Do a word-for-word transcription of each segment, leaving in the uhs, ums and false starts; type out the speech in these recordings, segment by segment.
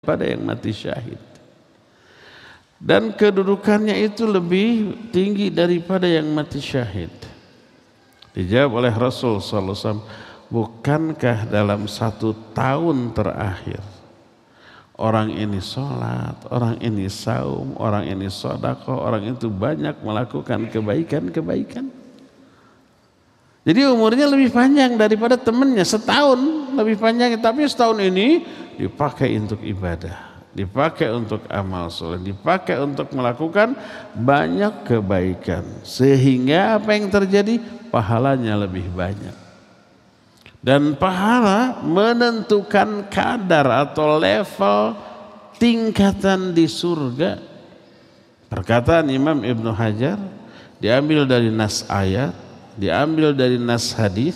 pada yang mati syahid. Dan kedudukannya itu lebih tinggi daripada yang mati syahid. Dijawab oleh Rasul sallallahu alaihi wasallam, bukankah dalam satu tahun terakhir orang ini sholat, orang ini saum, orang ini sedekah, orang itu banyak melakukan kebaikan-kebaikan. Jadi umurnya lebih panjang daripada temannya, setahun lebih panjang, tapi setahun ini dipakai untuk ibadah, dipakai untuk amal soleh, dipakai untuk melakukan banyak kebaikan, sehingga apa yang terjadi? Pahalanya lebih banyak. Dan pahala menentukan kadar atau level tingkatan di surga. Perkataan Imam Ibnu Hajar diambil dari nas ayat, diambil dari nas hadis,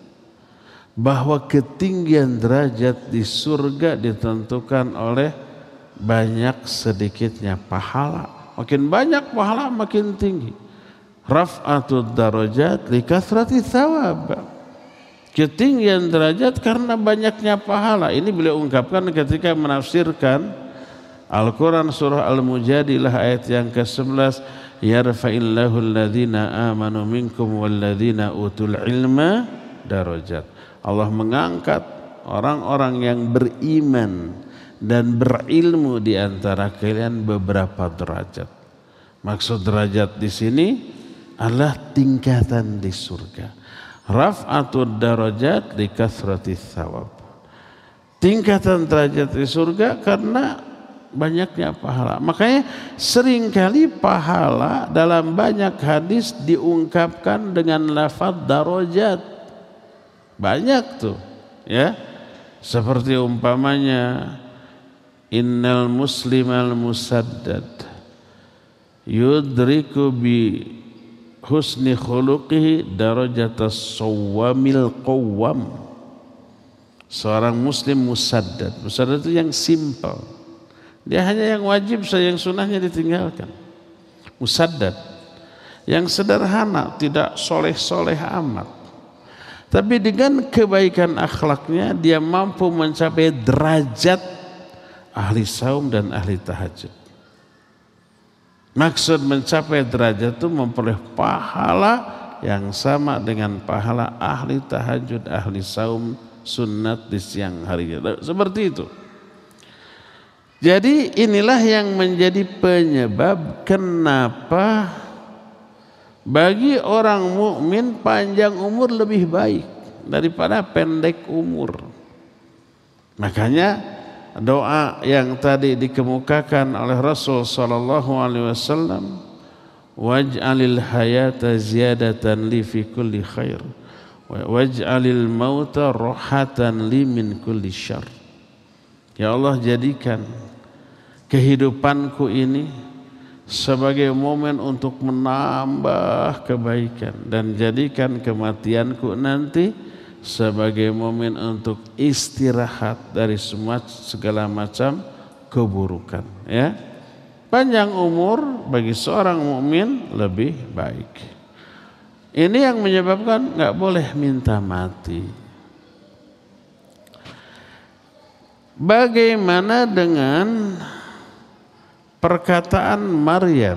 bahwa ketinggian derajat di surga ditentukan oleh banyak sedikitnya pahala. Makin banyak pahala makin tinggi. Raf'atud darajat li kathrati thawab. Ketinggian derajat karena banyaknya pahala. Ini beliau ungkapkan ketika menafsirkan Al-Quran surah Al-Mujadilah ayat yang ke sebelas. Yarfa'illahu alladhina amanu minkum walladhina utul ilma darajat. Allah mengangkat orang-orang yang beriman dan berilmu di antara kalian beberapa derajat. Maksud derajat di sini adalah tingkatan di surga. Raf'atud darajat li kathrati thawab. Tingkatan derajat di surga karena banyaknya pahala. Makanya seringkali pahala dalam banyak hadis diungkapkan dengan lafaz darajat. Banyak tuh, ya. Seperti umpamanya innal muslimal musaddad yudriku bi husni khuluqihi darajatas sawwamil qawwam. Seorang muslim musaddad. Musaddad itu yang simple. Dia hanya yang wajib saja, yang sunnahnya ditinggalkan. Musaddad. Yang sederhana, tidak soleh-soleh amat. Tapi dengan kebaikan akhlaknya dia mampu mencapai derajat ahli saum dan ahli tahajud. Maksud mencapai derajat itu memperoleh pahala yang sama dengan pahala ahli tahajud, ahli saum sunat di siang harinya. Seperti itu. Jadi inilah yang menjadi penyebab kenapa bagi orang mukmin panjang umur lebih baik daripada pendek umur. Makanya doa yang tadi dikemukakan oleh Rasul sallallahu alaihi wasallam, waj'alil hayata ziyadatan li fi kulli khair waj'alil mauta rohatan li min kulli syarr. Ya Allah, jadikan kehidupanku ini sebagai momen untuk menambah kebaikan, dan jadikan kematianku nanti sebagai momen untuk istirahat dari semua segala macam keburukan, ya. Panjang umur bagi seorang mukmin lebih baik. Ini yang menyebabkan nggak boleh minta mati. Bagaimana dengan perkataan Maryam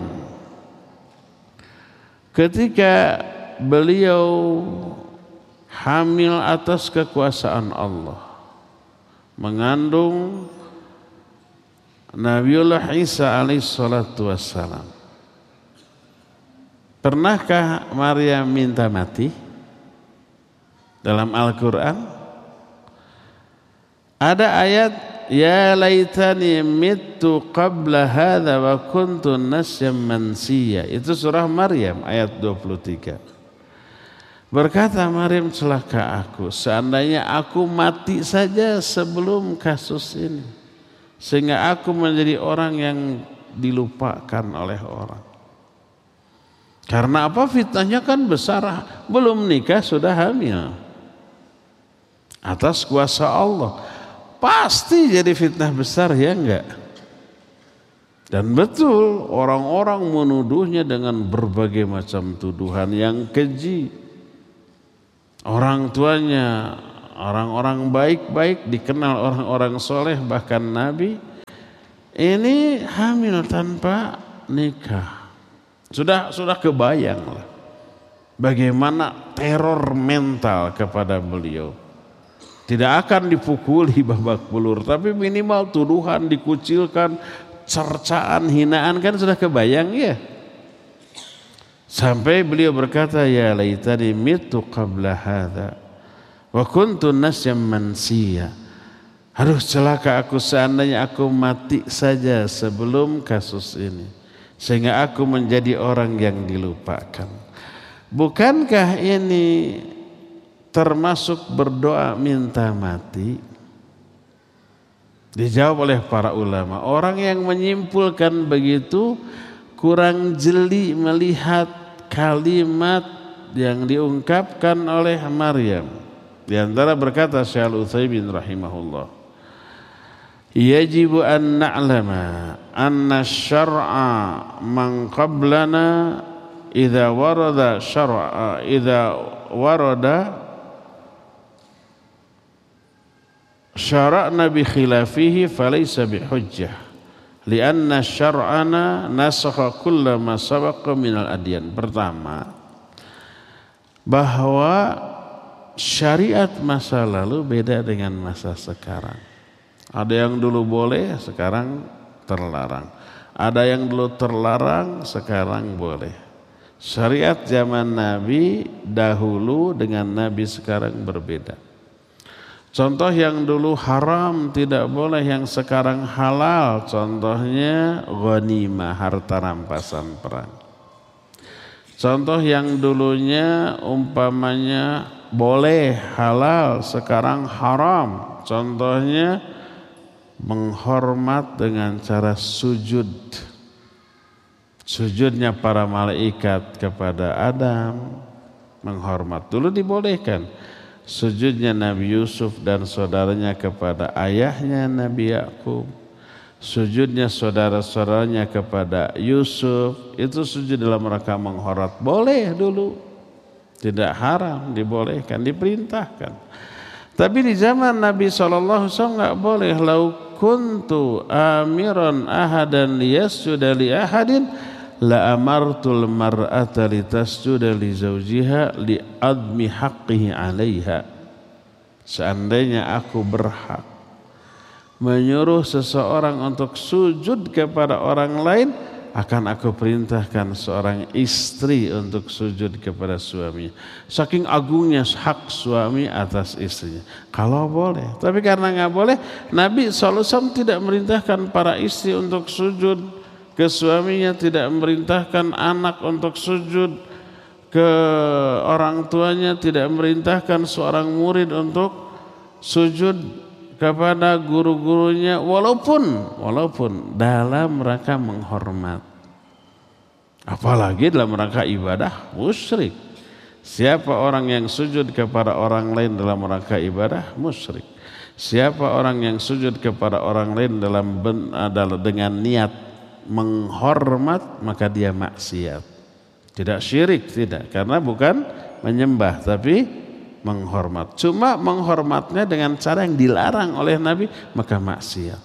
ketika beliau hamil atas kekuasaan Allah, mengandung Nabiullah Isa alaihissalatu wassalam? Pernahkah Maryam minta mati? Dalam Al-Quran ada ayat, ya laitani mittu qabla hadha wa kuntu nasyam mansiya. Itu surah Maryam ayat dua puluh tiga. Berkata Maryam, celaka aku, seandainya aku mati saja sebelum kasus ini, sehingga aku menjadi orang yang dilupakan oleh orang. Karena apa? Fitnahnya kan besar, belum nikah sudah hamil atas kuasa Allah. Pasti jadi fitnah besar, ya enggak? Dan betul orang-orang menuduhnya dengan berbagai macam tuduhan yang keji. Orang tuanya orang-orang baik-baik, dikenal orang-orang soleh, bahkan Nabi ini hamil tanpa nikah. Sudah sudah kebayang lah bagaimana teror mental kepada beliau. Tidak akan dipukuli babak belur, tapi minimal tuduhan, dikucilkan, cercaan, hinaan, kan sudah kebayang ya. Sampai beliau berkata, ya laitani mitu qabla hadza wa kuntu nasyam mansiya. Aduh, celaka aku seandainya aku mati saja sebelum kasus ini, sehingga aku menjadi orang yang dilupakan. Bukankah ini termasuk berdoa minta mati? Dijawab oleh para ulama. Orang yang menyimpulkan begitu kurang jeli melihat kalimat yang diungkapkan oleh Maryam. Di antara berkata Syekh Al-Utsaimin rahimahullah, yajibu an na'lama anna syar'a man qablana idza warada syar'a idza warada syara'na bi khilafihi falaysa bihujjah li'anna syar'ana nasakha kulla ma sabaqa minal adyan. Pertama, bahwa syariat masa lalu beda dengan masa sekarang. Ada yang dulu boleh, sekarang terlarang. Ada yang dulu terlarang, sekarang boleh. Syariat zaman Nabi dahulu dengan Nabi sekarang berbeda. Contoh yang dulu haram tidak boleh, yang sekarang halal. Contohnya ghanimah, harta rampasan perang. Contoh yang dulunya umpamanya boleh, halal, sekarang haram. Contohnya menghormat dengan cara sujud. Sujudnya para malaikat kepada Adam, menghormat. Dulu dibolehkan. Sujudnya Nabi Yusuf dan saudaranya kepada ayahnya Nabi Yakub, sujudnya saudara-saudaranya kepada Yusuf, itu sujud dalam rangka menghormat. Boleh dulu, tidak haram, dibolehkan, diperintahkan. Tapi di zaman Nabi shallallahu alaihi wasallam nggak boleh. Lau kuntu amiran ahadan liyasjuda li ahadin la amartul mar'ata litasjuda li zawjiha li admi haqqihi 'alaiha. Seandainya aku berhak menyuruh seseorang untuk sujud kepada orang lain, akan aku perintahkan seorang istri untuk sujud kepada suaminya. Saking agungnya hak suami atas istrinya. Kalau boleh, tapi karena nggak boleh, Nabi shallallahu alaihi wasallam tidak merintahkan para istri untuk sujud ke suaminya, tidak memerintahkan anak untuk sujud ke orang tuanya, tidak memerintahkan seorang murid untuk sujud kepada guru-gurunya, walaupun walaupun dalam rangka menghormat. Apalagi dalam rangka ibadah, musyrik. Siapa orang yang sujud kepada orang lain dalam rangka ibadah, musyrik. Siapa orang yang sujud kepada orang lain dalam adalah dengan niat menghormat, maka dia maksiat. Tidak syirik, tidak, karena bukan menyembah tapi menghormat. Cuma menghormatnya dengan cara yang dilarang oleh Nabi, maka maksiat.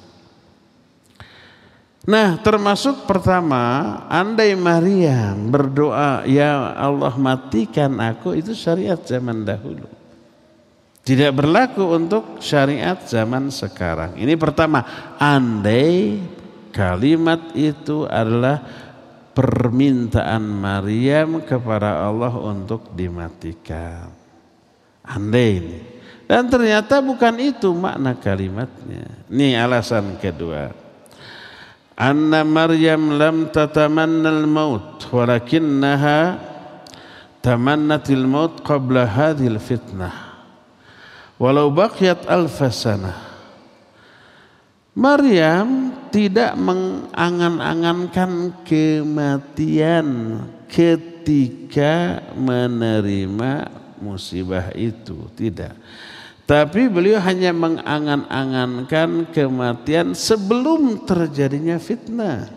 Nah, termasuk pertama, andai Maryam berdoa, ya Allah matikan aku, itu syariat zaman dahulu. Tidak berlaku untuk syariat zaman sekarang. Ini pertama, andai kalimat itu adalah permintaan Maryam kepada Allah untuk dimatikan. Andai ini. Dan ternyata bukan itu makna kalimatnya. Ini alasan kedua. Anna Maryam lam tatamanna al-maut walakinnaha tamannatil maut qabla hadhil fitnah. Walau baqiyat alfa sanah. Maryam tidak mengangan-angankan kematian ketika menerima musibah itu, tidak. Tapi beliau hanya mengangan-angankan kematian sebelum terjadinya fitnah.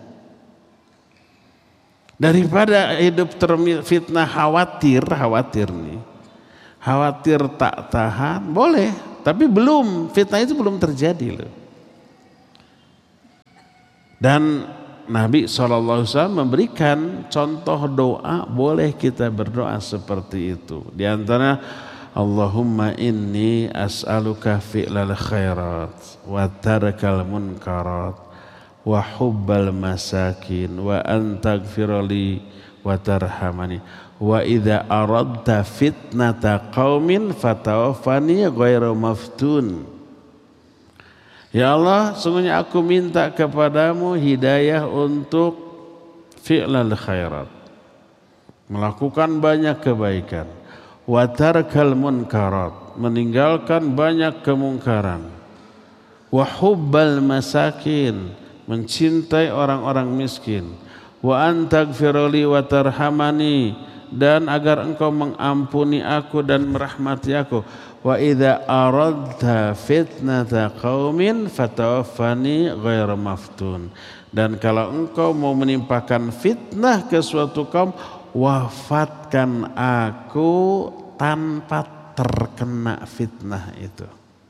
Daripada hidup terfitnah khawatir, khawatir nih, khawatir tak tahan, boleh. Tapi belum, fitnah itu belum terjadi loh. Dan Nabi shallallahu alaihi wasallam memberikan contoh doa, boleh kita berdoa seperti itu. Di antara Allahumma inni as'aluka fi'lal khairat wa tarkal munkarat wa hubbal masakin wa antaghfirli wa tarhamani wa idza aradta fitnata qaumin fatawaffani ghairu maftun. Ya Allah, sungguhnya aku minta kepadamu hidayah untuk fi'lal khairat, melakukan banyak kebaikan, wa tarkal munkarat, meninggalkan banyak kemungkaran, wa hubbal masakin, mencintai orang-orang miskin, wa antaghfirli wa tarhamani, dan agar engkau mengampuni aku dan merahmati aku. Wa idza aradta fitnata qaumin fatawaffani ghairu maftun. Dan kalau engkau mau menimpakan fitnah ke suatu kaum, wafatkan aku tanpa terkena fitnah itu.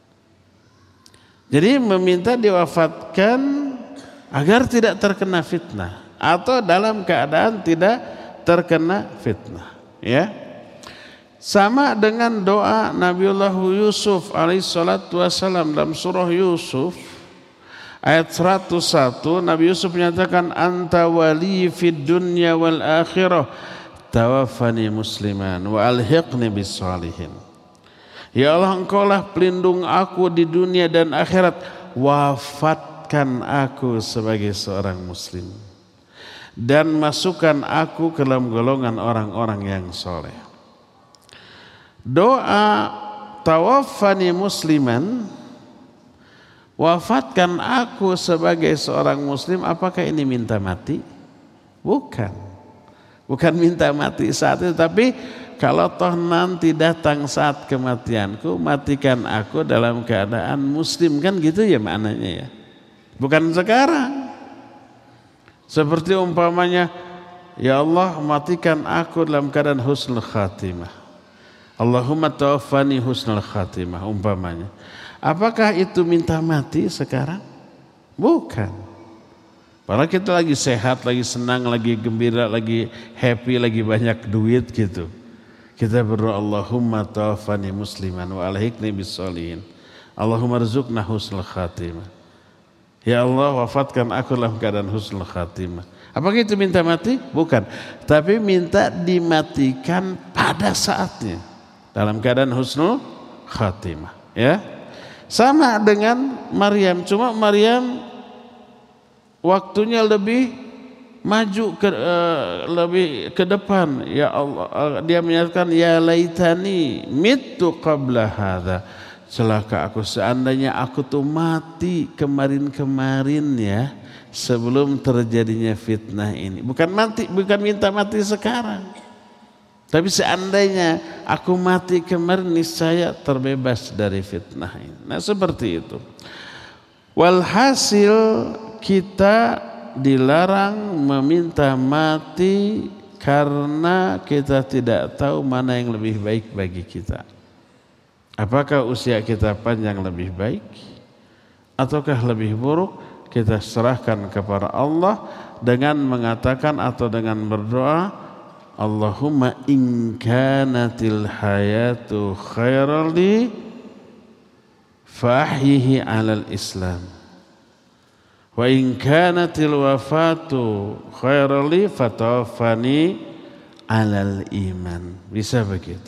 Jadi meminta diwafatkan agar tidak terkena fitnah atau dalam keadaan tidak terkena fitnah, ya. Sama dengan doa Nabiullah Yusuf alaihissalatu wassalam dalam surah Yusuf ayat seratus satu. Nabi Yusuf menyatakan, anta wali fid dunya wal akhirah tawaffani musliman wa alhiqni bis salihin. Ya Allah, engkaulah pelindung aku di dunia dan akhirat, wafatkan aku sebagai seorang muslim dan masukkan aku ke dalam golongan orang-orang yang soleh. Doa tawaffani musliman, wafatkan aku sebagai seorang muslim, apakah ini minta mati? Bukan. Bukan minta mati saat itu, tapi kalau toh nanti datang saat kematianku, matikan aku dalam keadaan muslim, kan gitu ya maknanya ya. Bukan sekarang. Seperti umpamanya, ya Allah, matikan aku dalam keadaan husnul khatimah. Allahumma tawaffani husnul khatimah umpamanya. Apakah itu minta mati sekarang? Bukan. Padahal kita lagi sehat, lagi senang, lagi gembira, lagi happy, lagi banyak duit gitu. Kita berdoa, Allahumma tawaffani musliman wa alhiqni bis sholihin. Allahumma rzuqna husnul khatimah. Ya Allah, wafatkan aku dalam keadaan husnul khatimah. Apakah itu minta mati? Bukan. Tapi minta dimatikan pada saatnya, dalam keadaan husnul khatimah, ya. Sama dengan Maryam, cuma Maryam waktunya lebih maju ke uh, lebih ke depan. Ya Allah, uh, dia menyatakan, ya laitani mittu qabla hadza. Celaka aku, seandainya aku tuh mati kemarin-kemarin ya, sebelum terjadinya fitnah ini. Bukan mati, bukan minta mati sekarang. Tapi seandainya aku mati kemarin, niscaya terbebas dari fitnah ini. Nah seperti itu. Walhasil kita dilarang meminta mati karena kita tidak tahu mana yang lebih baik bagi kita. Apakah usia kita panjang lebih baik ataukah lebih buruk? Kita serahkan kepada Allah dengan mengatakan atau dengan berdoa, Allahumma in kanatil hayatu khairan li fahyihi alal Islam wa in kanatil wafatu khairan li fatawaffani alal iman. Bisa begitu.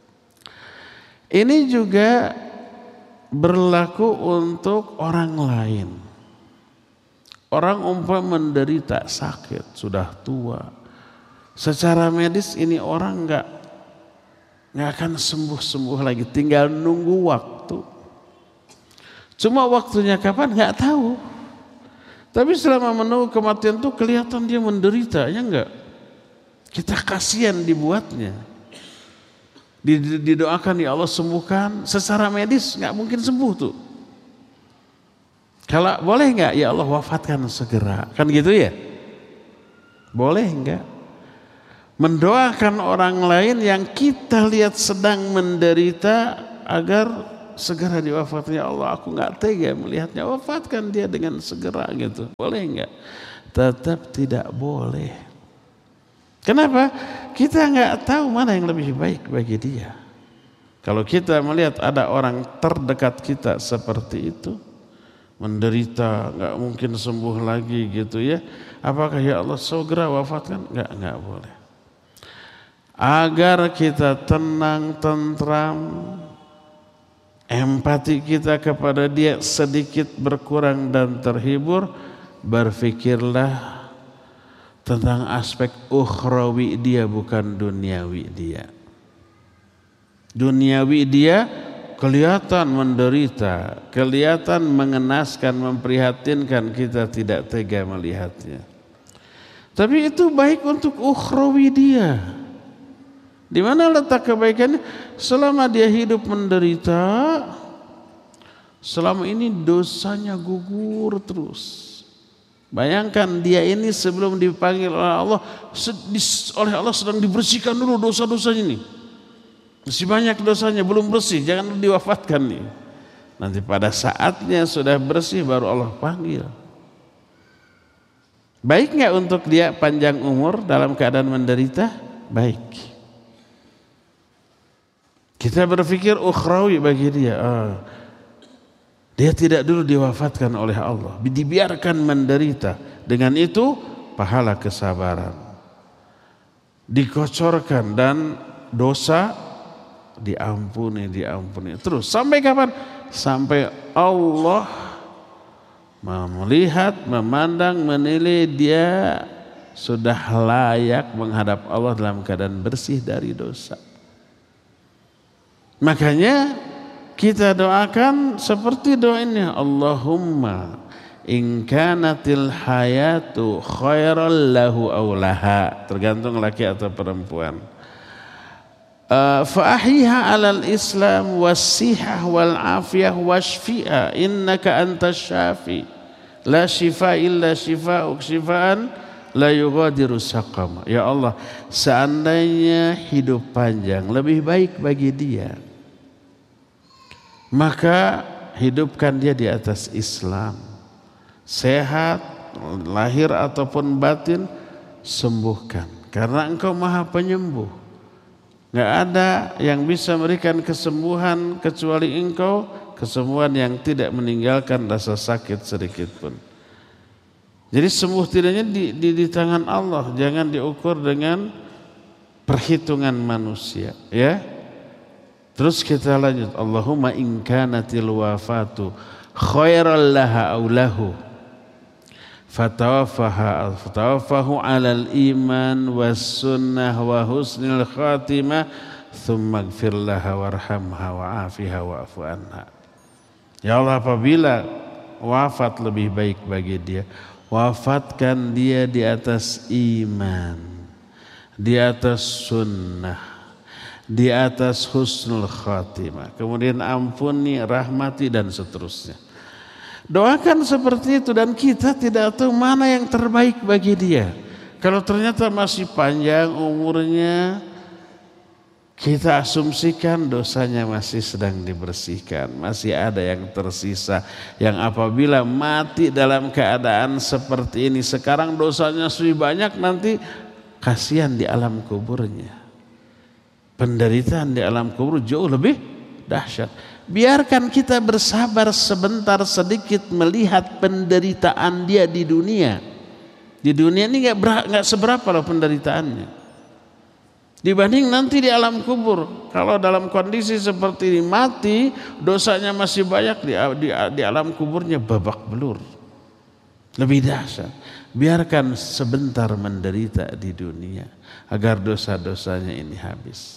Ini juga berlaku untuk orang lain. Orang umpama menderita sakit, sudah tua, secara medis ini orang nggak nggak akan sembuh-sembuh lagi, tinggal nunggu waktu. Cuma waktunya kapan nggak tahu. Tapi selama menunggu kematian tuh kelihatan dia menderita, ya enggak? Kita kasihan dibuatnya. Didoakan, ya Allah sembuhkan. Secara medis nggak mungkin sembuh tuh. Kalau boleh nggak, ya Allah wafatkan segera, kan gitu ya? Boleh nggak? Mendoakan orang lain yang kita lihat sedang menderita agar segera diwafatkan? Ya Allah, aku nggak tega melihatnya, wafatkan dia dengan segera gitu. Boleh nggak? Tetap tidak boleh. Kenapa? Kita nggak tahu mana yang lebih baik bagi dia. Kalau kita melihat ada orang terdekat kita seperti itu, menderita, nggak mungkin sembuh lagi gitu ya, apakah ya Allah segera wafatkan? Nggak, nggak boleh. Agar kita tenang, tentram, empati kita kepada dia sedikit berkurang dan terhibur, berfikirlah tentang aspek ukhrawi dia, bukan duniawi dia. Duniawi dia kelihatan menderita, kelihatan mengenaskan, memprihatinkan, kita tidak tega melihatnya. Tapi itu baik untuk ukhrawi dia. Di mana letak kebaikannya? Selama dia hidup menderita, selama ini dosanya gugur terus. Bayangkan dia ini sebelum dipanggil oleh Allah, oleh Allah sedang dibersihkan dulu dosa-dosanya ini. Masih banyak dosanya, belum bersih, jangan diwafatkan nih. Nanti pada saatnya sudah bersih baru Allah panggil. Baik nggak untuk dia panjang umur dalam keadaan menderita? Baik. Kita berpikir ukhrawi bagi dia. Ah, dia tidak dulu diwafatkan oleh Allah, dibiarkan menderita. Dengan itu pahala kesabaran dikocorkan dan dosa diampuni, diampuni. Terus sampai kapan? Sampai Allah melihat, memandang, menilai dia sudah layak menghadap Allah dalam keadaan bersih dari dosa. Makanya kita doakan seperti doa ini, Allahumma in kanatil hayatu khairal lahu aw laha, tergantung laki atau perempuan. Uh, fa ahyiha 'alal islam was-sihah wal afiyah washfi'a innaka antas syafi la shifa illa shifa'uk shifaan la yughadiru saqama. Ya Allah, seandainya hidup panjang lebih baik bagi dia, maka hidupkan dia di atas Islam, sehat lahir ataupun batin, sembuhkan karena Engkau Maha Penyembuh. Nggak ada yang bisa memberikan kesembuhan kecuali Engkau, kesembuhan yang tidak meninggalkan rasa sakit sedikit pun. Jadi sembuh tidaknya di, di, di tangan Allah, jangan diukur dengan perhitungan manusia, ya. Terus kita lanjut, Allahumma in kanatil wafatu khairal laha aw lahu fatawaffaha fatawaffahu 'alal iman was sunnah wa husnil khatimah thumma ighfir laha warhamha wa'afiha wa'fu anha. Ya Allah, apabila wafat lebih baik bagi dia, wafatkan dia di atas iman, di atas sunnah, di atas husnul khatimah, kemudian ampuni, rahmati dan seterusnya. Doakan seperti itu, dan kita tidak tahu mana yang terbaik bagi dia. Kalau ternyata masih panjang umurnya, kita asumsikan dosanya masih sedang dibersihkan, masih ada yang tersisa, yang apabila mati dalam keadaan seperti ini, sekarang dosanya sudah banyak, nanti kasihan di alam kuburnya. Penderitaan di alam kubur jauh lebih dahsyat. Biarkan kita bersabar sebentar sedikit melihat penderitaan dia di dunia. Di dunia ini nggak nggak seberapa loh penderitaannya, dibanding nanti di alam kubur. Kalau dalam kondisi seperti ini mati, dosanya masih banyak, di, di, di alam kuburnya babak belur, lebih dahsyat. Biarkan sebentar menderita di dunia agar dosa-dosanya ini habis.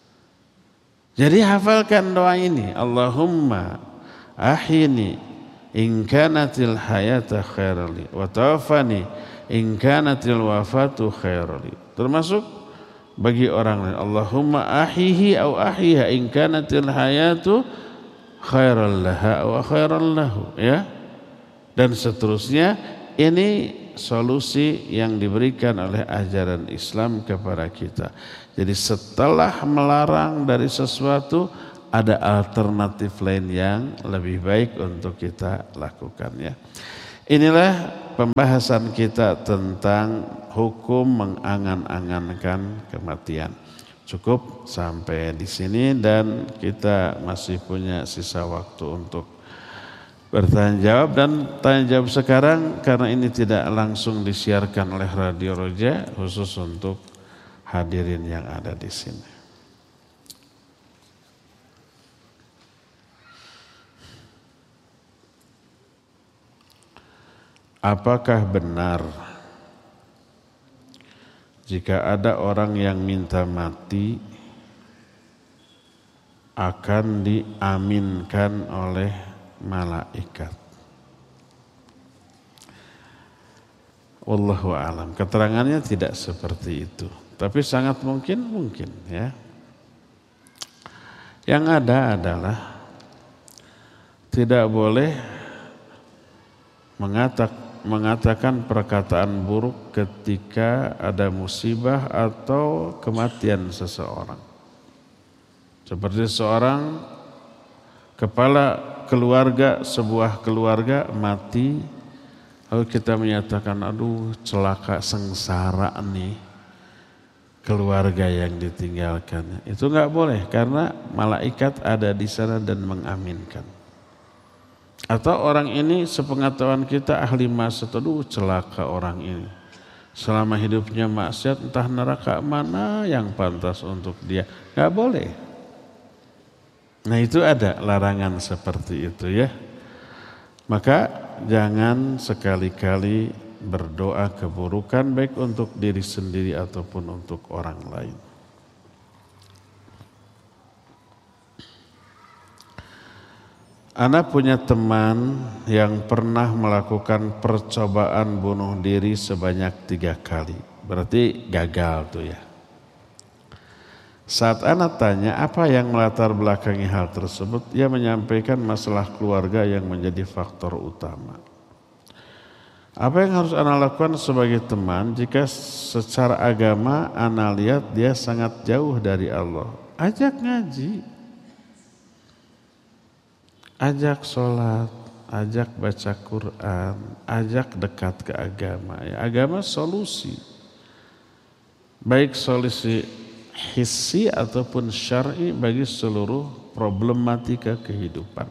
Jadi hafalkan doa ini, Allahumma ahyini in kanatil hayata khairali wa tawaffani in kanatil wafatu khairali. Termasuk bagi orang lain, Allahumma ahyihi au ahyiha in kanatil hayatu khairal laha wa khairal lahu, ya. Dan seterusnya. Ini solusi yang diberikan oleh ajaran Islam kepada kita. Jadi setelah melarang dari sesuatu, ada alternatif lain yang lebih baik untuk kita lakukan ya. Inilah pembahasan kita tentang hukum mengangan-angankan kematian. Cukup sampai di sini dan kita masih punya sisa waktu untuk bertanya jawab, dan tanya jawab sekarang karena ini tidak langsung disiarkan oleh Radio Roja, khusus untuk hadirin yang ada di sini. Apakah benar jika ada orang yang minta mati akan diaminkan oleh malaikat? Wallahu a'lam. Keterangannya tidak seperti itu, tapi sangat mungkin mungkin ya. Yang ada adalah tidak boleh mengatak, mengatakan perkataan buruk ketika ada musibah atau kematian seseorang. Seperti seorang kepala keluarga, sebuah keluarga mati, lalu kita menyatakan, aduh celaka, sengsara nih keluarga yang ditinggalkannya. Itu nggak boleh karena malaikat ada di sana dan mengaminkan. Atau orang ini sepengetahuan kita ahli maksiat, aduh celaka orang ini, selama hidupnya maksiat, entah neraka mana yang pantas untuk dia. Nggak boleh. Nah itu ada larangan seperti itu ya. Maka jangan sekali-kali berdoa keburukan baik untuk diri sendiri ataupun untuk orang lain. Ana punya teman yang pernah melakukan percobaan bunuh diri sebanyak tiga kali. Berarti gagal tuh ya. Saat Ana tanya apa yang melatar belakangi hal tersebut, ia menyampaikan masalah keluarga yang menjadi faktor utama. Apa yang harus Ana lakukan sebagai teman jika secara agama Ana lihat dia sangat jauh dari Allah? Ajak ngaji, ajak sholat, ajak baca Quran, ajak dekat ke agama. Ya, agama solusi, baik solusi hissi ataupun syar'i bagi seluruh problematika kehidupan.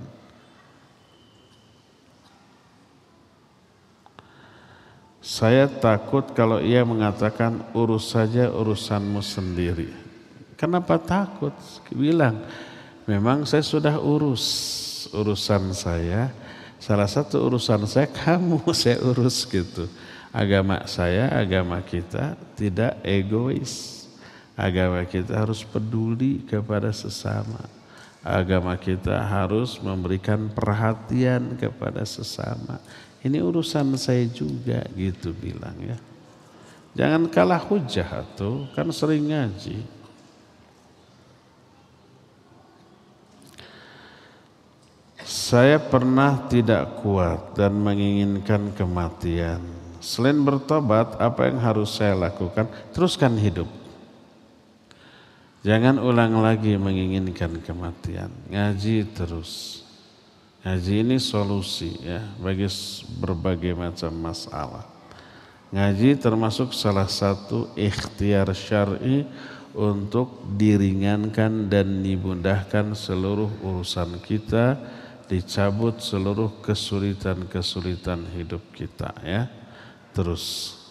Saya takut kalau ia mengatakan urus saja urusanmu sendiri. Kenapa takut? Bilang, memang saya sudah urus urusan saya. Salah satu urusan saya kamu saya urus gitu. Agama saya, agama kita tidak egois. Agama kita harus peduli kepada sesama. Agama kita harus memberikan perhatian kepada sesama. Ini urusan saya juga gitu bilang ya. Jangan kalah hujah tuh, kan sering ngaji. Saya pernah tidak kuat dan menginginkan kematian. Selain bertobat, apa yang harus saya lakukan? Teruskan hidup. Jangan ulang lagi menginginkan kematian. Ngaji terus. Ngaji ini solusi ya bagi berbagai macam masalah. Ngaji termasuk salah satu ikhtiar syar'i untuk diringankan dan dimudahkan seluruh urusan kita, dicabut seluruh kesulitan-kesulitan hidup kita ya. Terus.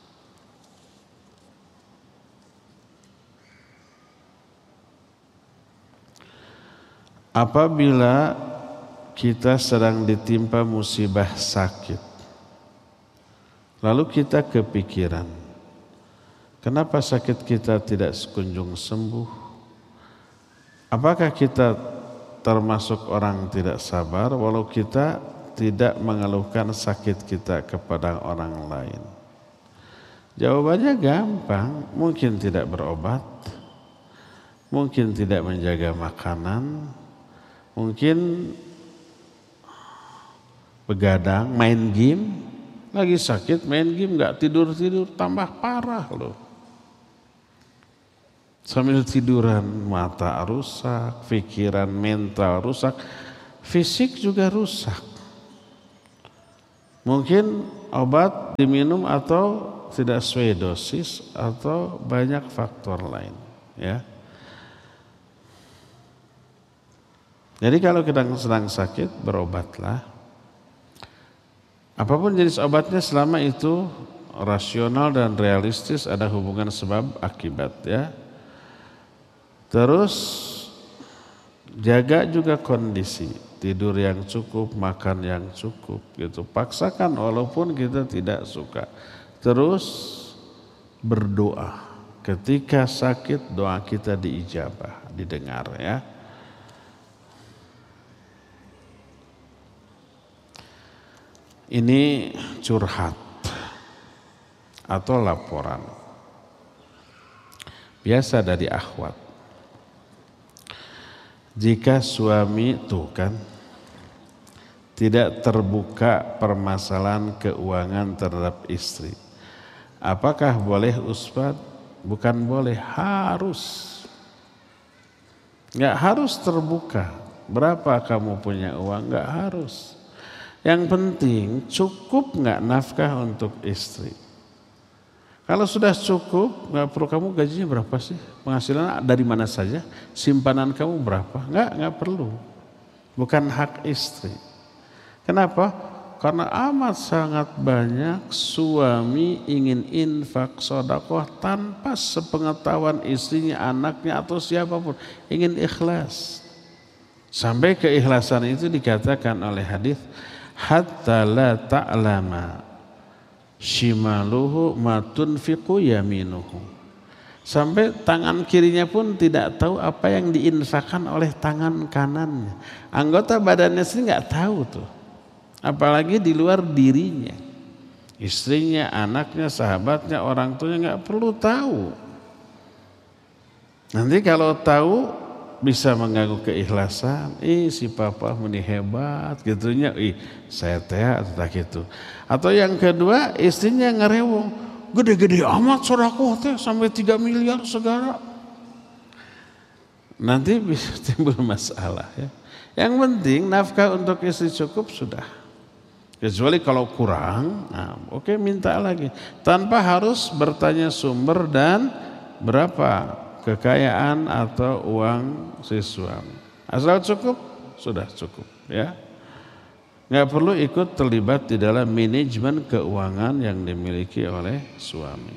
Apabila kita sedang ditimpa musibah sakit, lalu kita kepikiran, kenapa sakit kita tidak sekunjung sembuh? Apakah kita termasuk orang tidak sabar walau kita tidak mengeluhkan sakit kita kepada orang lain? Jawabannya gampang, mungkin tidak berobat, mungkin tidak menjaga makanan, mungkin begadang, main game, lagi sakit main game, gak tidur-tidur, tambah parah loh. Sambil tiduran mata rusak, pikiran mental rusak, fisik juga rusak. Mungkin obat diminum atau tidak sesuai dosis atau banyak faktor lain, ya. Jadi kalau kita sedang sakit, berobatlah. Apapun jenis obatnya selama itu rasional dan realistis, ada hubungan sebab akibat, ya. Terus jaga juga kondisi, tidur yang cukup, makan yang cukup gitu. Paksakan walaupun kita tidak suka. Terus berdoa. Ketika sakit doa kita diijabah, didengar, ya. Ini curhat atau laporan biasa dari akhwat. Jika suami tuh kan tidak terbuka permasalahan keuangan terhadap istri, apakah boleh Ustaz? Bukan boleh, harus. Nggak harus terbuka. Berapa kamu punya uang? Nggak harus. Yang penting cukup nggak nafkah untuk istri. Kalau sudah cukup, nggak perlu kamu gajinya berapa sih? Penghasilan dari mana saja? Simpanan kamu berapa? Nggak, nggak perlu. Bukan hak istri. Kenapa? Karena amat sangat banyak suami ingin infak sedekah tanpa sepengetahuan istrinya, anaknya atau siapapun. Ingin ikhlas. Sampai keikhlasan itu dikatakan oleh hadis, hatta la ta'lama shimaluhu ma tunfiqu yaminuhu. Sampai tangan kirinya pun tidak tahu apa yang diinfakkan oleh tangan kanannya. Anggota badannya sendiri nggak tahu tuh. Apalagi di luar dirinya. Istrinya, anaknya, sahabatnya, orang tuanya nggak perlu tahu. Nanti kalau tahu bisa mengganggu keikhlasan. Ih si papa meni hebat gitunya. Ih saya teh atau tak gitu. Atau yang kedua istrinya ngerewong. Gede-gede amat sedekah teh sampai tiga miliar segala. Nanti bisa timbul masalah, ya. Yang penting nafkah untuk istri cukup sudah. Kecuali kalau kurang, nah, oke minta lagi. Tanpa harus bertanya sumber dan berapa kekayaan atau uang si suami. Asal cukup, sudah cukup, ya. Nggak perlu ikut terlibat di dalam manajemen keuangan yang dimiliki oleh suami.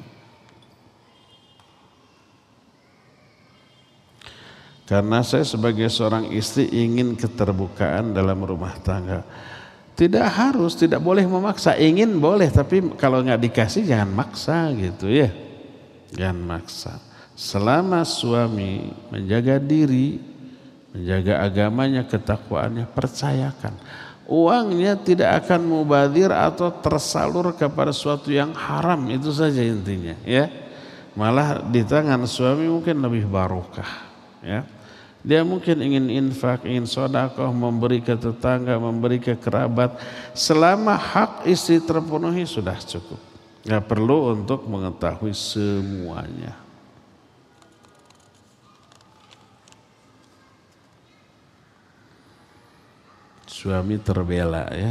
Karena saya sebagai seorang istri ingin keterbukaan dalam rumah tangga. Tidak harus, tidak boleh memaksa. Ingin boleh, tapi kalau nggak dikasih jangan maksa gitu, ya. Jangan maksa. Selama suami menjaga diri, menjaga agamanya, ketakwaannya, percayakan. Uangnya tidak akan mubadzir atau tersalur kepada sesuatu yang haram, itu saja intinya, ya. Malah di tangan suami mungkin lebih barokah, ya. Dia mungkin ingin infak, ingin sedekah, memberi ke tetangga, memberi ke kerabat. Selama hak istri terpenuhi sudah cukup. Gak perlu untuk mengetahui semuanya. Suami terbela, ya.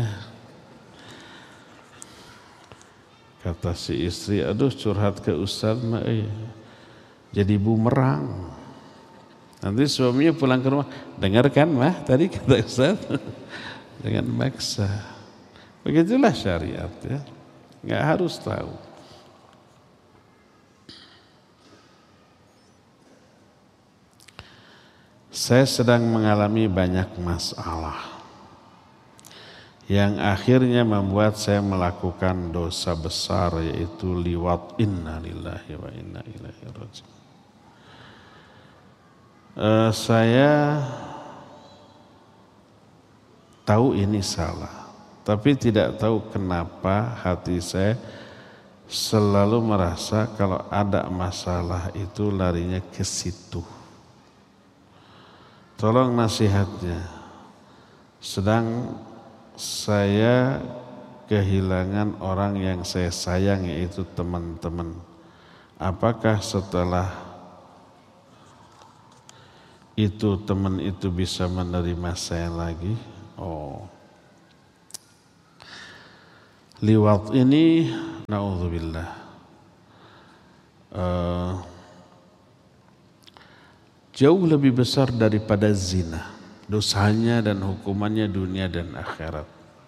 Kata si istri, aduh curhat ke Ustaz mah, eh, jadi bumerang. Nanti suaminya pulang ke rumah, dengarkan mah tadi kata Ustaz, dengan maksa. Begitulah syariat, ya. Nggak harus tahu. Saya sedang mengalami banyak masalah yang akhirnya membuat saya melakukan dosa besar, yaitu liwat. Inna lillahi wa inna ilaihi raji'un. Uh, saya tahu ini salah, tapi tidak tahu kenapa hati saya selalu merasa kalau ada masalah itu larinya ke situ. Tolong nasihatnya. Sedang saya kehilangan orang yang saya sayang, yaitu teman-teman. Apakah setelah itu teman itu bisa menerima saya lagi. Oh, liwat ini naudzubillah uh, jauh lebih besar daripada zina, dosanya dan hukumannya dunia dan akhirat.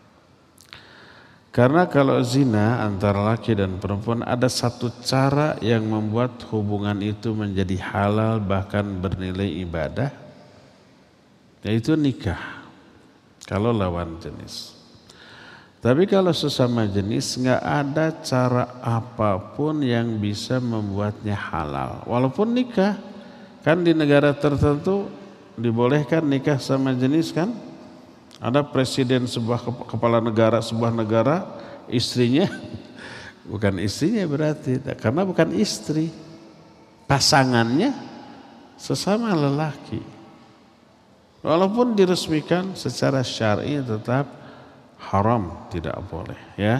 Karena kalau zina antara laki dan perempuan ada satu cara yang membuat hubungan itu menjadi halal bahkan bernilai ibadah, yaitu nikah kalau lawan jenis. Tapi kalau sesama jenis nggak ada cara apapun yang bisa membuatnya halal. Walaupun nikah, kan di negara tertentu dibolehkan nikah sama jenis kan? Ada presiden sebuah kepala negara sebuah negara, istrinya bukan istrinya berarti, karena bukan istri, pasangannya sesama lelaki. Walaupun diresmikan secara syar'i tetap haram, tidak boleh ya.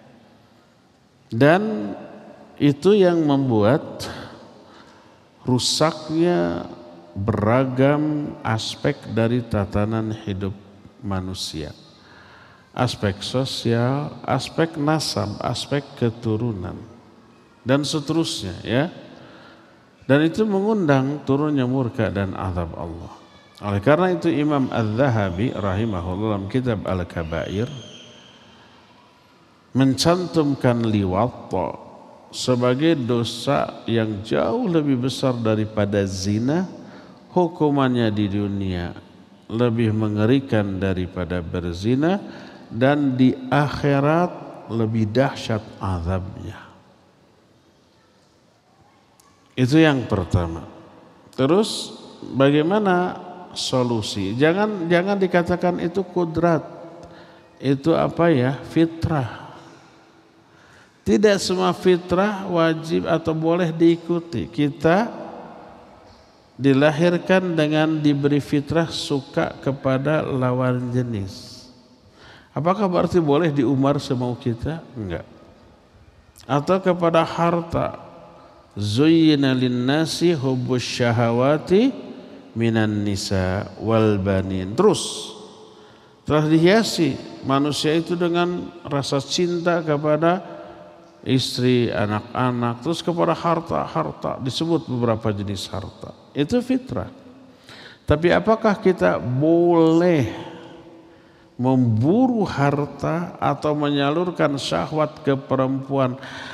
Dan itu yang membuat rusaknya beragam aspek dari tatanan hidup manusia, aspek sosial, aspek nasab, aspek keturunan dan seterusnya ya. Dan itu mengundang turunnya murka dan azab Allah. Oleh karena itu Imam Az-Zahabi rahimahullah dalam kitab Al-Kabair mencantumkan liwat sebagai dosa yang jauh lebih besar daripada zina, hukumannya di dunia lebih mengerikan daripada berzina, dan di akhirat lebih dahsyat azabnya. Itu yang pertama. Terus bagaimana solusi? Jangan jangan dikatakan itu kudrat. Itu apa ya? Fitrah. Tidak semua fitrah wajib atau boleh diikuti. Kita dilahirkan dengan diberi fitrah suka kepada lawan jenis. Apakah berarti boleh diumbar semau kita? Enggak. Atau kepada harta. Zuyyina linnasi hubbus syahawati minan nisa wal banin. Terus telah dihiasi manusia itu dengan rasa cinta kepada istri, anak-anak, terus kepada harta-harta, disebut beberapa jenis harta. Itu fitrah. Tapi apakah kita boleh memburu harta atau menyalurkan syahwat ke perempuan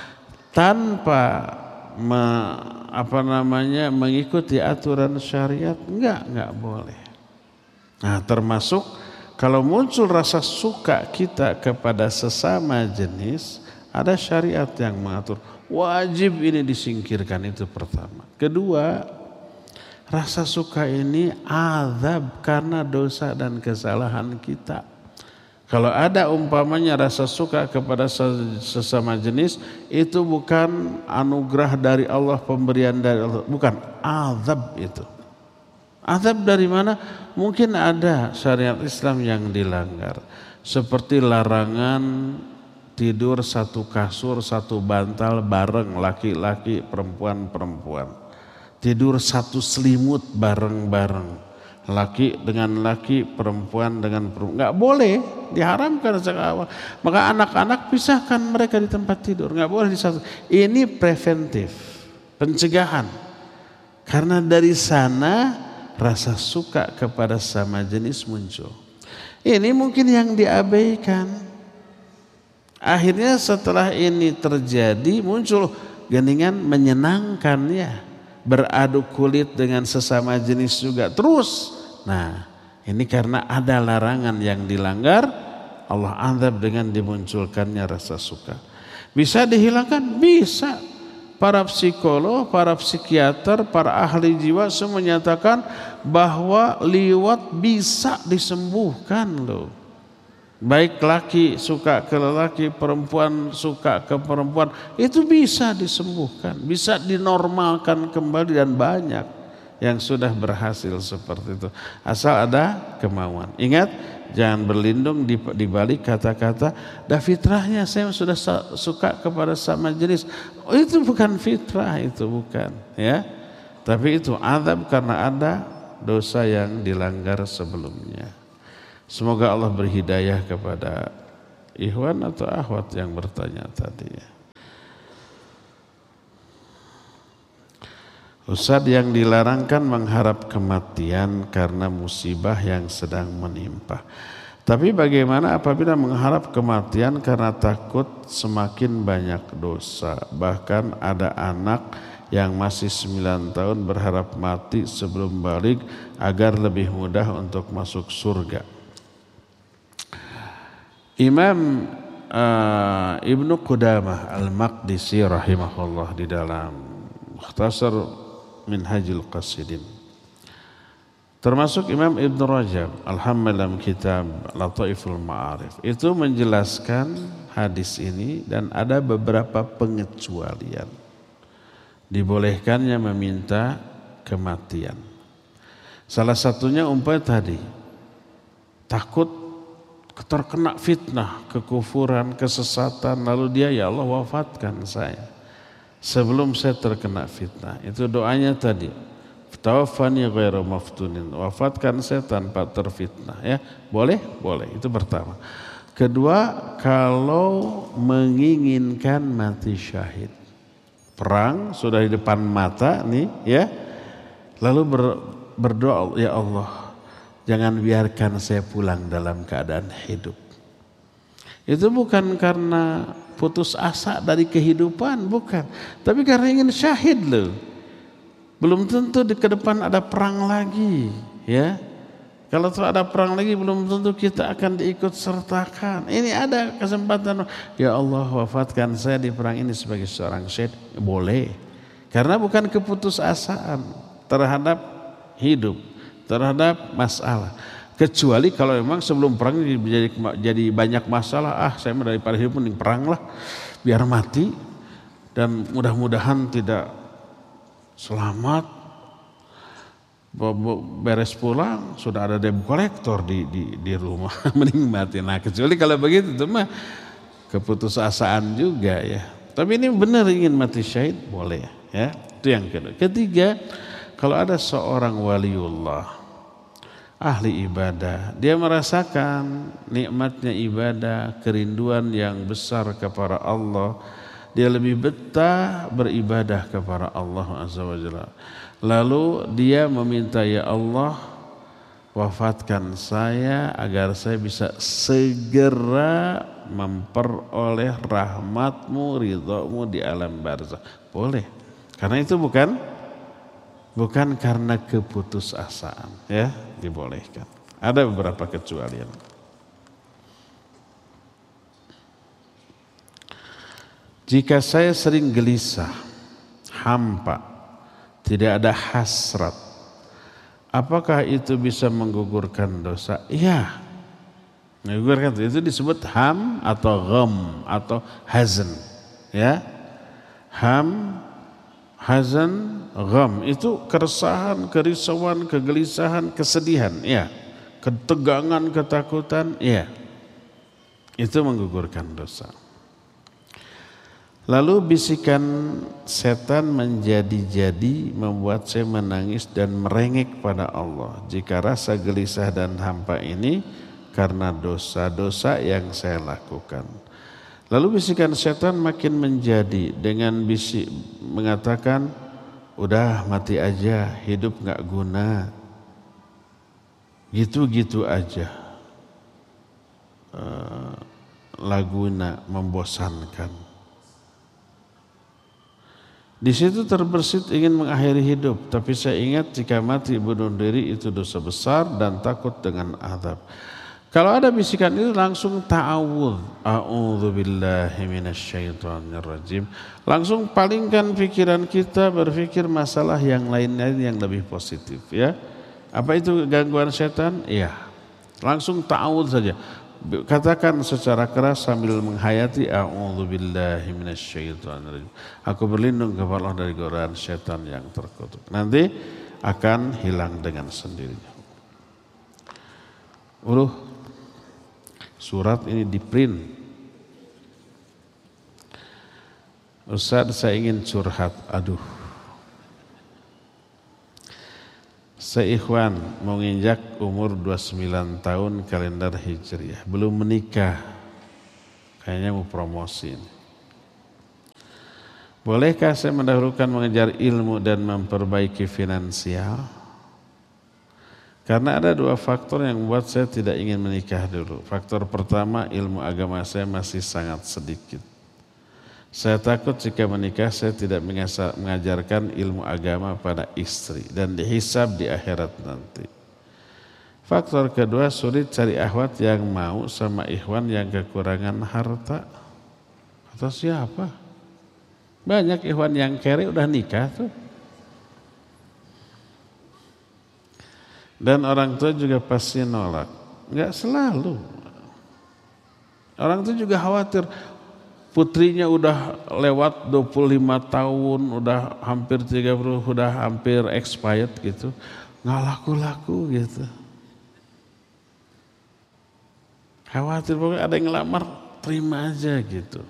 tanpa me, apa namanya mengikuti aturan syariat? Enggak, enggak boleh. Nah, termasuk kalau muncul rasa suka kita kepada sesama jenis, ada syariat yang mengatur. Wajib ini disingkirkan, itu pertama. Kedua, rasa suka ini azab karena dosa dan kesalahan kita. Kalau ada umpamanya rasa suka kepada sesama jenis, itu bukan anugerah dari Allah, pemberian dari Allah, bukan, azab itu. Azab dari mana? Mungkin ada syariat Islam yang dilanggar, seperti larangan tidur satu kasur, satu bantal bareng laki-laki, perempuan-perempuan. Tidur satu selimut bareng-bareng. Laki dengan laki, perempuan dengan perempuan. Enggak boleh, diharamkan sejak awal. Maka anak-anak pisahkan mereka di tempat tidur. Enggak boleh di satu. Ini preventif, pencegahan. Karena dari sana rasa suka kepada sama jenis muncul. Ini mungkin yang diabaikan. Akhirnya setelah ini terjadi muncul geningan menyenangkan ya. Beradu kulit dengan sesama jenis juga terus. Nah, ini karena ada larangan yang dilanggar, Allah azab dengan dimunculkannya rasa suka. Bisa dihilangkan? Bisa. Para psikolog, para psikiater, para ahli jiwa semua menyatakan bahwa liwat bisa disembuhkan loh. Baik laki suka ke lelaki, perempuan suka ke perempuan, itu bisa disembuhkan, bisa dinormalkan kembali, dan banyak yang sudah berhasil seperti itu. Asal ada kemauan. Ingat, jangan berlindung di, di balik kata-kata, dah fitrahnya saya sudah suka kepada sama jenis. Oh, itu bukan fitrah, itu bukan ya. Tapi itu azab karena ada dosa yang dilanggar sebelumnya. Semoga Allah berhidayah kepada ikhwan atau akhwat yang bertanya tadi ya. Ustadz, yang dilarangkan mengharap kematian karena musibah yang sedang menimpa. Tapi bagaimana apabila mengharap kematian karena takut semakin banyak dosa? Bahkan ada anak yang masih sembilan tahun berharap mati sebelum balik agar lebih mudah untuk masuk surga. Imam uh, Ibnu Qudamah Al-Maqdisi rahimahullah di dalam Mukhtasar Minhajul Qasidin, termasuk Imam Ibn Rajab Al-Hambali dalam kitab Lataiful Ma'arif, itu menjelaskan hadis ini dan ada beberapa pengecualian. Dibolehkannya meminta kematian. Salah satunya umpamanya tadi, takut terkena fitnah, kekufuran, kesesatan, lalu dia, ya Allah wafatkan saya sebelum saya terkena fitnah. Itu doanya tadi, tawaffani ghairu maftunin, wafatkan saya tanpa terfitnah ya. Boleh? Boleh. Itu pertama. Kedua, kalau menginginkan mati syahid, perang sudah di depan mata nih ya, lalu ber, berdoa, ya Allah jangan biarkan saya pulang dalam keadaan hidup. Itu bukan karena putus asa dari kehidupan, bukan, tapi karena ingin syahid loh. Belum tentu di ke depan ada perang lagi ya. Kalau ada perang lagi belum tentu kita akan diikut sertakan. Ini ada kesempatan, ya Allah wafatkan saya di perang ini sebagai seorang syahid. Boleh, karena bukan keputusasaan terhadap hidup, terhadap masalah. Kecuali kalau memang sebelum perang jadi, jadi banyak masalah, ah saya daripada hidup mending perang lah, biar mati dan mudah-mudahan tidak selamat, beres pulang sudah ada debt collector di di, di rumah, mending mati. Nah kecuali kalau begitu itu mah keputusasaan juga ya. Tapi ini benar ingin mati syahid boleh ya. Itu yang kedua. Ketiga, kalau ada seorang waliullah, ahli ibadah, dia merasakan nikmatnya ibadah, kerinduan yang besar kepada Allah, dia lebih betah beribadah kepada Allah Azza wa Jalla. Lalu dia meminta, ya Allah wafatkan saya agar saya bisa segera memperoleh rahmatmu, ridhamu di alam barzakh. Boleh, karena itu bukan bukan karena keputusasaan ya, dibolehkan. Ada beberapa kecualian. Jika saya sering gelisah, hampa, tidak ada hasrat, apakah itu bisa menggugurkan dosa? Iya, menggugurkan. Itu disebut ham atau gham atau hazan ya. Ham, hazan, gham itu keresahan, kerisauan, kegelisahan, kesedihan ya, ketegangan, ketakutan ya, itu menggugurkan dosa. Lalu bisikan setan menjadi-jadi membuat saya menangis dan merengek pada Allah. Jika rasa gelisah dan hampa ini karena dosa-dosa yang saya lakukan. Lalu bisikan setan makin menjadi dengan bisik mengatakan, udah mati aja, hidup gak guna, gitu-gitu aja, uh, laguna, membosankan. Di situ terbersit ingin mengakhiri hidup, tapi saya ingat jika mati bunuh diri itu dosa besar dan takut dengan azab. Kalau ada bisikan itu langsung ta'awudz, a'udzubillahi minasyaitonirrajim. Langsung palingkan pikiran kita berpikir masalah yang lain-lain yang lebih positif ya. Apa itu gangguan setan? Iya. Langsung ta'awudz saja. Katakan secara keras sambil menghayati, a'udzubillahi minasyaitonirrajim. Aku berlindung kepada Allah dari godaan setan yang terkutuk. Nanti akan hilang dengan sendirinya. Uluh, surat ini di print. Ustaz, saya ingin curhat. Aduh, seikhwan menginjak umur dua puluh sembilan tahun kalender Hijriah, belum menikah, kayaknya mau promosi ini. Bolehkah saya mendahulukan mengejar ilmu dan memperbaiki finansial? Karena ada dua faktor yang membuat saya tidak ingin menikah dulu. Faktor pertama, ilmu agama saya masih sangat sedikit. Saya takut jika menikah saya tidak mengajarkan ilmu agama pada istri dan dihisab di akhirat nanti. Faktor kedua, sulit cari akhwat yang mau sama ikhwan yang kekurangan harta. Atau siapa? Banyak ikhwan yang kere udah nikah tuh. Dan orang tua juga pasti nolak. Enggak selalu. Orang tua juga khawatir. Putrinya udah lewat dua puluh lima tahun, udah hampir tiga puluh, udah hampir expired gitu. Nggak laku-laku gitu. Khawatir pokoknya ada yang ngelamar, terima aja gitu.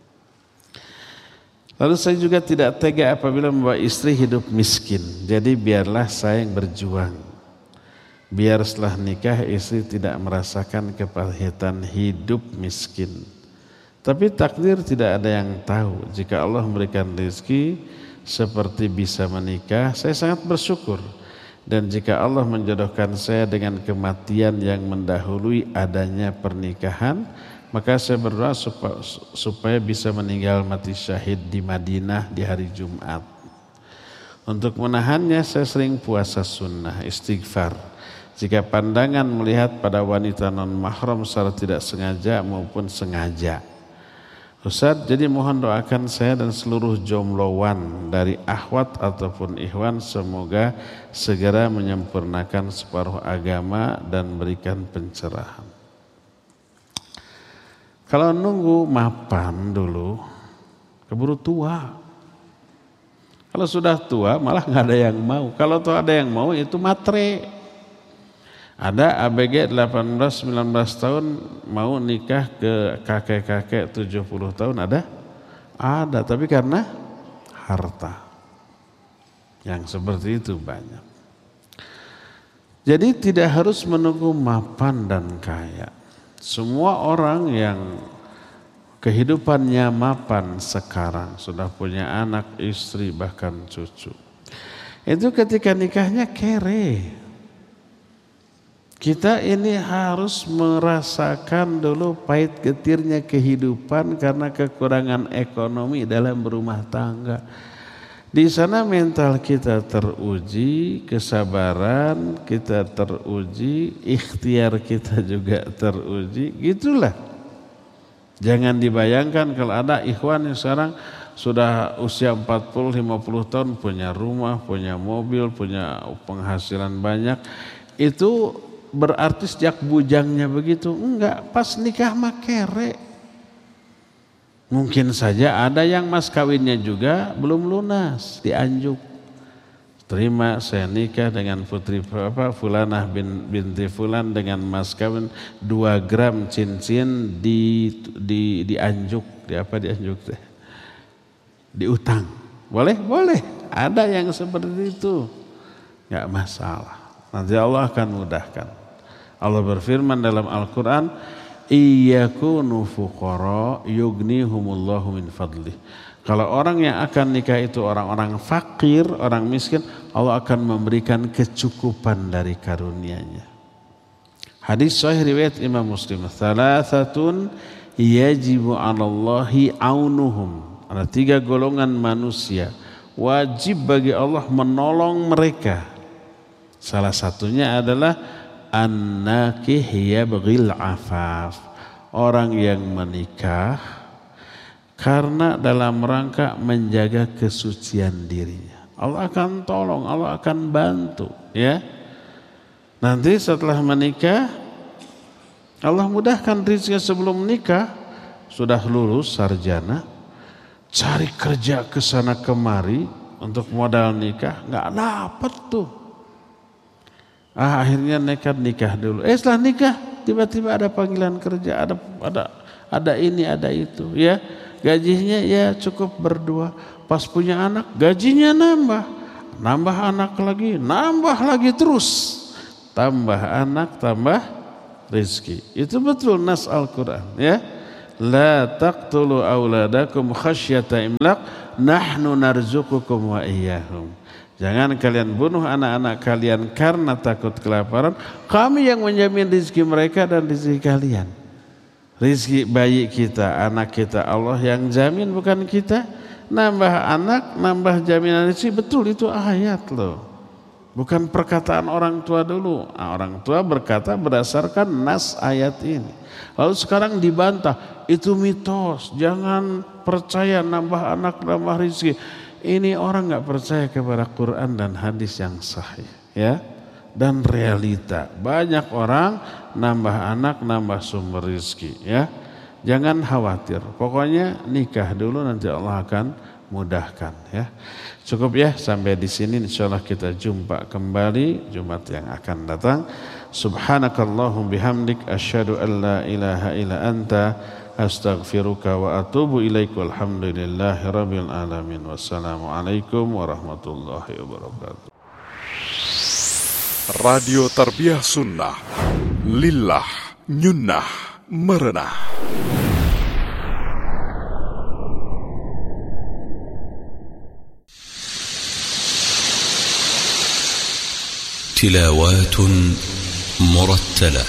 Lalu saya juga tidak tega apabila membawa istri hidup miskin. Jadi biarlah saya yang berjuang. Biar setelah nikah istri tidak merasakan kepahitan hidup miskin. Tapi takdir tidak ada yang tahu. Jika Allah memberikan rezeki seperti bisa menikah, saya sangat bersyukur. Dan jika Allah menjodohkan saya dengan kematian yang mendahului adanya pernikahan, maka saya berdoa supaya, supaya bisa meninggal mati syahid di Madinah di hari Jumat. Untuk menahannya saya sering puasa sunnah, istighfar. Jika pandangan melihat pada wanita non mahram secara tidak sengaja maupun sengaja. Ustaz, jadi mohon doakan saya dan seluruh jomblowan dari akhwat ataupun ikhwan semoga segera menyempurnakan separuh agama dan berikan pencerahan. Kalau nunggu mapan dulu, keburu tua. Kalau sudah tua malah nggak ada yang mau. Kalau tuh ada yang mau itu matre. Ada A B G delapan belas sembilan belas tahun mau nikah ke kakek-kakek tujuh puluh tahun ada? Ada, tapi karena harta. Yang seperti itu banyak. Jadi tidak harus menunggu mapan dan kaya. Semua orang yang kehidupannya mapan sekarang, sudah punya anak, istri, bahkan cucu. Itu ketika nikahnya kere. Kita ini harus merasakan dulu pahit getirnya kehidupan karena kekurangan ekonomi dalam berumah tangga. Di sana mental kita teruji, kesabaran kita teruji, ikhtiar kita juga teruji, gitulah. Jangan dibayangkan kalau ada ikhwan yang sekarang sudah usia empat puluh lima puluh tahun punya rumah, punya mobil, punya penghasilan banyak, itu berarti sejak bujangnya begitu. Enggak, pas nikah mah kere. Mungkin saja ada yang mas kawinnya juga belum lunas, dianjuk. Terima saya nikah dengan putri apa Fulanah bin, binti Fulan dengan mas kawin dua gram cincin di di dianjuk, di apa dianjuk teh? Diutang. Boleh? Boleh. Ada yang seperti itu. Enggak masalah. Nanti Allah akan mudahkan. Allah berfirman dalam Al-Qur'an, iyakunu fuqara yughnihumullahu min fadlih. Kalau orang yang akan nikah itu orang-orang fakir, orang miskin, Allah akan memberikan kecukupan dari karunia-Nya. Hadis sahih riwayat Imam Muslim, "Tsalathatun yajibu 'alallahi aunuhum." Ada tiga golongan manusia wajib bagi Allah menolong mereka. Salah satunya adalah an-nakih yabghil afaf, orang yang menikah karena dalam rangka menjaga kesucian dirinya. Allah akan tolong, Allah akan bantu, ya. Nanti setelah menikah Allah mudahkan rezeki. Sebelum menikah sudah lulus sarjana, cari kerja ke sana kemari untuk modal nikah, nggak dapat tuh. Ah, akhirnya nekat nikah dulu. Eh setelah nikah tiba-tiba ada panggilan kerja, ada ada ada ini ada itu, ya. Gajinya ya cukup berdua. Pas punya anak gajinya nambah. nambah anak lagi, nambah lagi terus. Tambah anak, tambah rizki. Itu betul nas Al-Quran ya. La taqtulu auladakum khasyata imlaq, nahnu narzuqukum wa iyyahum. Jangan kalian bunuh anak-anak kalian karena takut kelaparan. Kami yang menjamin rizki mereka dan rizki kalian. Rizki bayi kita, anak kita Allah yang jamin, bukan kita. Nambah anak, nambah jaminan rizki, betul itu ayat loh. Bukan perkataan orang tua dulu. Nah, orang tua berkata berdasarkan nas ayat ini. Lalu sekarang dibantah, itu mitos. Jangan percaya nambah anak, nambah rizki. Ini orang nggak percaya kepada Quran dan hadis yang sahih, ya, dan realita. Banyak orang nambah anak, nambah sumber rizki, ya. Jangan khawatir. Pokoknya nikah dulu, nanti Allah akan mudahkan, ya. Cukup ya sampai di sini. Insyaallah kita jumpa kembali Jumat yang akan datang. Subhanakallahum bihamdik asyhadu an la ilaha illa anta astaghfiruka wa atubu ilaik. Walhamdulillahi rabbil alamin. Wassalamualaikum warahmatullahi wabarakatuh. Radio Tarbiyah Sunnah Lillah Nyunnah Merenah. تلاوات مرتلة.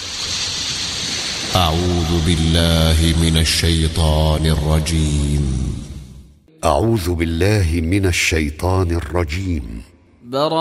أعوذ بالله من الشيطان الرجيم. أعوذ بالله من الشيطان الرجيم.